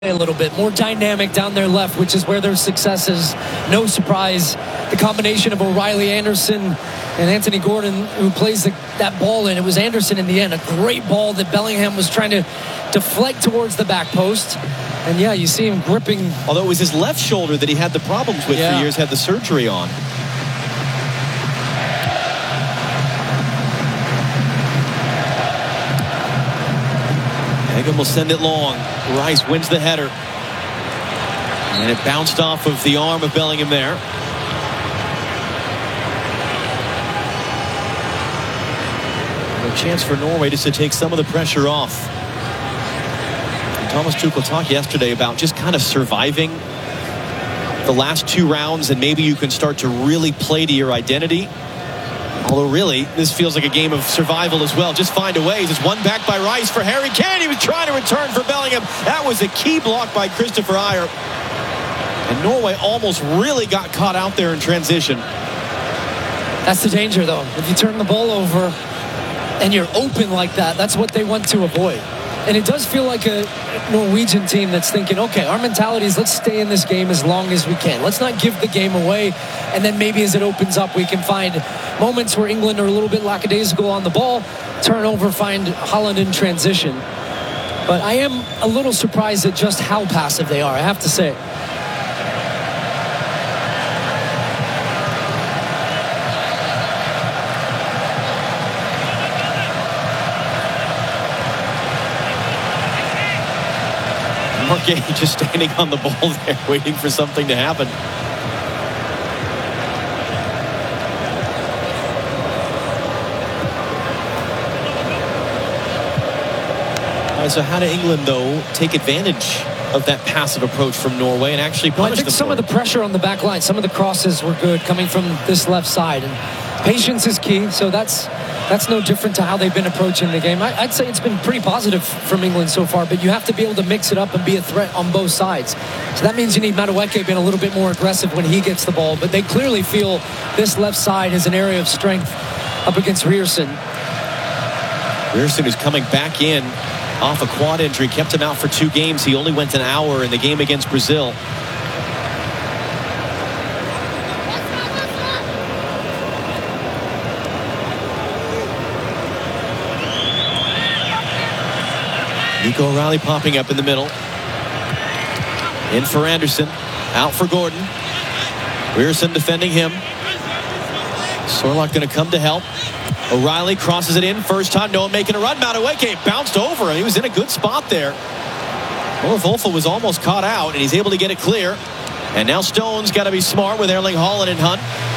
a little bit more dynamic down their left, which is where their success is. No surprise, the combination of O'Reilly, Anderson, and Anthony Gordon, who plays that ball in. It was Anderson in the end, a great ball that Bellingham was trying to deflect towards the back post. And yeah, you see him gripping. Although it was his left shoulder that he had the problems with for years, had the surgery on. Egan will send it long. Rice wins the header. And it bounced off of the arm of Bellingham there. A chance for Norway just to take some of the pressure off. And Thomas Tuchel talked yesterday about just kind of surviving the last two rounds, and maybe you can start to really play to your identity. Although really, this feels like a game of survival as well. Just find a way. It's one back by Rice for Harry Kane. He was trying to return for Bellingham. That was a key block by Christopher Ajer. And Norway almost really got caught out there in transition. That's the danger, though. If you turn the ball over and you're open like that, that's what they want to avoid. And it does feel like a Norwegian team that's thinking, okay, our mentality is let's stay in this game as long as we can. Let's not give the game away. And then maybe as it opens up, we can find moments where England are a little bit lackadaisical on the ball, turn over, find Holland in transition. But I am a little surprised at just how passive they are, I have to say. Marquet just standing on the ball there, waiting for something to happen. All right, so how did England, though, take advantage of that passive approach from Norway and actually punish them? I think some of the pressure on the back line, some of the crosses were good coming from this left side. And patience is key, so that's no different to how they've been approaching the game. I'd say it's been pretty positive from England so far, but you have to be able to mix it up and be a threat on both sides. So that means you need Madueke being a little bit more aggressive when he gets the ball, but they clearly feel this left side is an area of strength up against Ryerson. Ryerson is coming back in off a quad injury, kept him out for 2 games. He only went an hour in the game against Brazil. Nico O'Reilly popping up in the middle. In for Anderson. Out for Gordon. Ryerson defending him. Sorlock going to come to help. O'Reilly crosses it in. First time, no one making a run. Madueke bounced over, and he was in a good spot there. Wolf was almost caught out, and he's able to get it clear. And now Stone's got to be smart with Erling Haaland and Hunt.